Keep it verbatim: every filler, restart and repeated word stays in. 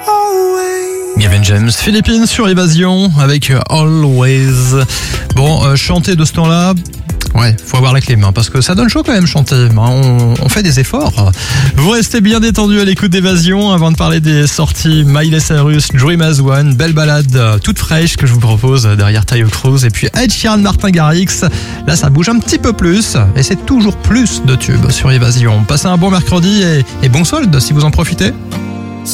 Gavin James, Philippines sur Évasion avec Always. Bon, euh, chanter de ce temps-là, ouais, faut avoir la clé, hein, parce que ça donne chaud quand même chanter. Hein, on, on fait des efforts. Vous restez bien détendu à l'écoute d'Évasion avant de parler des sorties Miley Cyrus, Dream as One, belle balade euh, toute fraîche que je vous propose derrière Taio Cruz et puis Ed Sheeran, Martin Garrix. Là, ça bouge un petit peu plus et c'est toujours plus de tubes sur Évasion. Passez un bon mercredi et, et bon solde si vous en profitez.